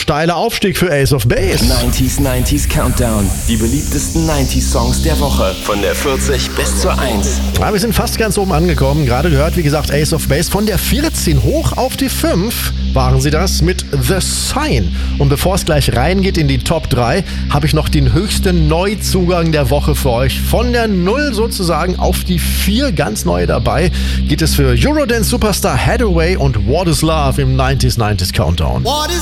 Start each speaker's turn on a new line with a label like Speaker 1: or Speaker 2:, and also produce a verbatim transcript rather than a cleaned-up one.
Speaker 1: steiler Aufstieg für Ace of Base.
Speaker 2: neunziger neunziger Countdown. Die beliebtesten neunziger Songs der Woche. Von der vierzig bis zur eins.
Speaker 1: Ja, wir sind fast ganz oben angekommen. Gerade gehört, wie gesagt, Ace of Base von der vierzehn hoch auf die fünf. Waren sie das mit The Sign. Und bevor es gleich reingeht in die Top drei, habe ich noch den höchsten Neuzugang der Woche für euch. Von der null sozusagen auf die vier, ganz neu dabei, geht es für Eurodance Superstar Hathaway und What is Love im neunziger neunziger Countdown.